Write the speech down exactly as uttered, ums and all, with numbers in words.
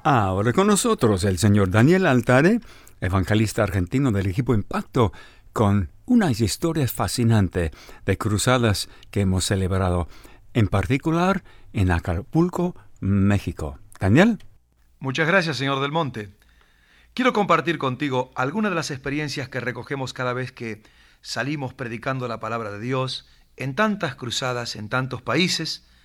Ahora con nosotros el señor Daniel Altare, evangelista argentino del equipo Impacto, con unas historias fascinantes de cruzadas que hemos celebrado, en particular en Acapulco, México. Daniel. Muchas gracias, señor Del Monte. Quiero compartir contigo algunas de las experiencias que recogemos cada vez que salimos predicando la palabra de Dios en tantas cruzadas, en tantos países,